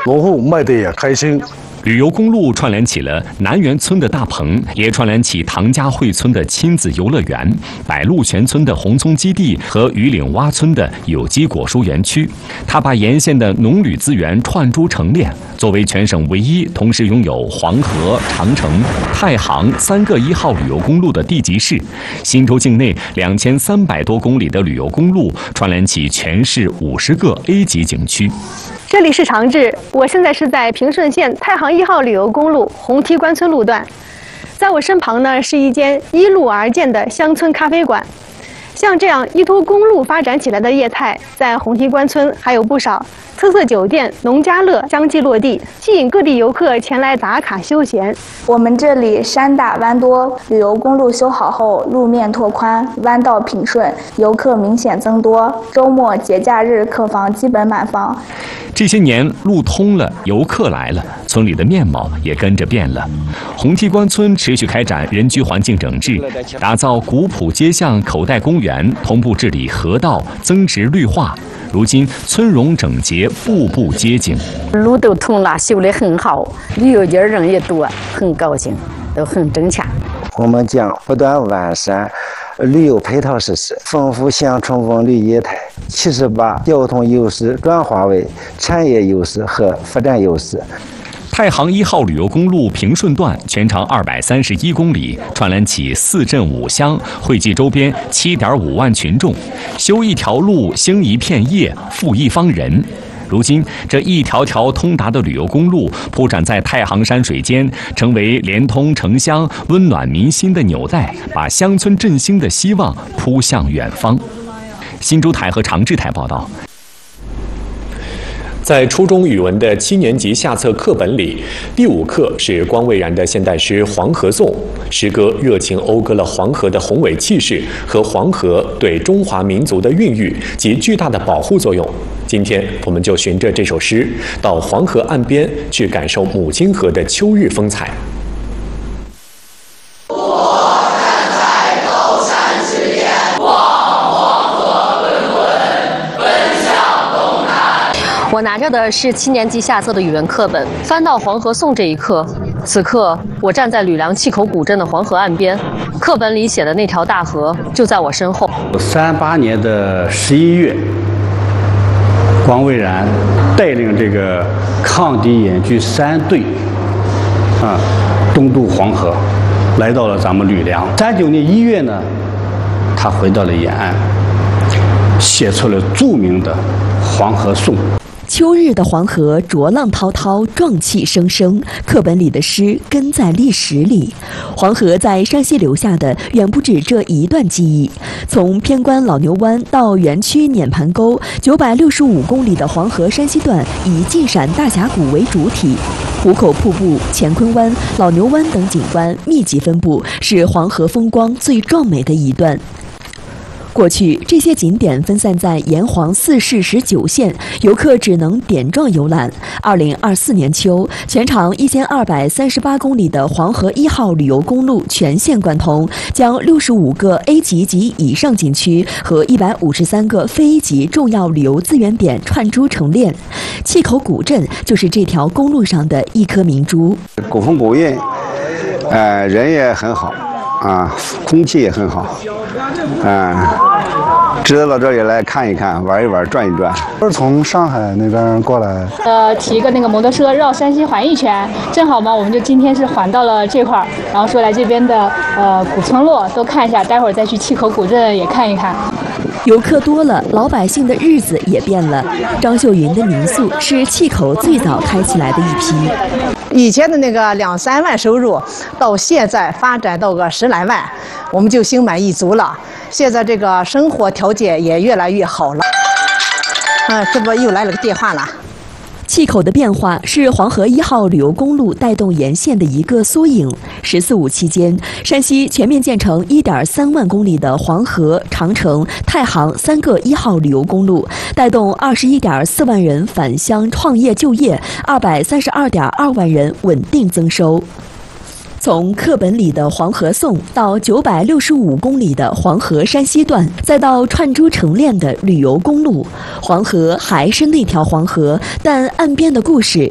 农户卖得也开心。 旅游公路串联起了南园村的大棚，也串联起唐家汇村的亲子游乐园、百鹿泉村的红葱基地和榆岭洼村的有机果蔬园区。它把沿线的农旅资源串珠成链，作为全省唯一同时拥有黄河、长城、太行3个1号旅游公路的地级市。忻州境内2300多公里的旅游公路串联起全市50个 A 级景区。 这里是长治，我现在是在平顺县太行1号旅游公路红梯关村路段，在我身旁呢是一间依路而建的乡村咖啡馆。像这样依托公路发展起来的业态，在红梯关村还有不少。特色酒店、农家乐相继落地，吸引各地游客前来打卡休闲。 我们这里山大弯多，旅游公路修好后，路面拓宽，弯道平顺，游客明显增多。周末、节假日客房基本满房。 这些年路通了，游客来了，村里的面貌也跟着变了。红梯关村持续开展人居环境整治，打造古朴街巷、口袋公园，同步治理河道，增值绿化。如今村容整洁，步步街景。 路都通了，修得很好，旅游界人也多，很高兴，都很挣钱。 我们将不断完善旅游配套设施，丰富乡村文旅业态，其实把交通优势转化为产业优势和发展优势。 太行1号旅游公路平顺段全长231公里，串联起4镇5乡，汇集周边7.5万群众。修一条路，兴一片业，富一方人。如今，这一条条通达的旅游公路铺展在太行山水间，成为连通城乡、温暖民心的纽带，把乡村振兴的希望扑向远方。忻州台和长治台报道。在初中语文的7年级下册课本里，第5课是光蔚然的现代诗《黄河颂》。诗歌热情讴歌了黄河的宏伟气势和黄河对中华民族的孕育及巨大的保护作用。今天，我们就循着这首诗，到黄河岸边去感受母亲河的秋日风采。 我拿着的是7年级下册的语文课本，翻到《黄河颂》这一课，此刻我站在吕梁气口古镇的黄河岸边，课本里写的那条大河就在我身后。 38年的11月，光蔚然带领这个抗敌演军3队，东渡黄河，来到了咱们吕梁。39年1月呢，他回到了延安，写出了著名的《黄河颂》。 秋日的黄河浊浪滔滔，壮气生生。课本里的诗根在历史里，黄河在山西留下的远不止这一段记忆。从偏关老牛湾到园区碾盘沟，965公里的黄河山西段以晋陕大峡谷为主体，壶口瀑布、乾坤湾、老牛湾等景观密集分布，是黄河风光最壮美的一段。过去，这些景点分散在沿黄4市19县，游客只能点状游览。2024年秋，全长1238公里的黄河1号旅游公路全线贯通，将65个 A 级及以上景区和153个非 A 级重要旅游资源点串珠成链。气口古镇就是这条公路上的一颗明珠。 古风古韵，人也很好。空气也很好，值得到这里来看一看、玩一玩、转一转。 我是从上海那边过来， 提一个那个摩托车绕山西环一圈，正好嘛，我们就今天是环到了这块儿，然后说来这边的古村落都看一下，待会儿再去气口古镇也看一看。 游客多了，老百姓的日子也变了。张秀云的民宿是气口最早开起来的一批。 以前的那个2、3万收入，到现在发展到个10来万，我们就心满意足了。现在这个生活条件也越来越好了。这不又来了个电话了。 气口的变化是黄河1号旅游公路带动沿线的一个缩影。14·5期间，山西全面建成1.3万公里的黄河、长城、太行3个1号旅游公路，带动21.4万人返乡创业就业，232.2万人稳定增收。从课本里的黄河颂到965公里的黄河山西段，再到串珠成链的旅游公路，黄河还是那条黄河，但岸边的故事